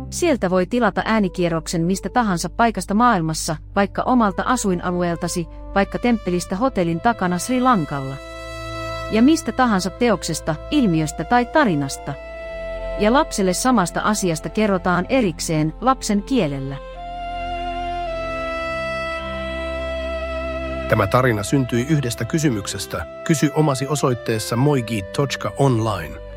Sieltä voi tilata äänikierroksen mistä tahansa paikasta maailmassa, vaikka omalta asuinalueeltasi, vaikka temppelistä hotellin takana Sri Lankalla. Ja mistä tahansa teoksesta, ilmiöstä tai tarinasta. Ja lapselle samasta asiasta kerrotaan erikseen lapsen kielellä. Tämä tarina syntyi yhdestä kysymyksestä. Kysy omasi osoitteessa moigi.online.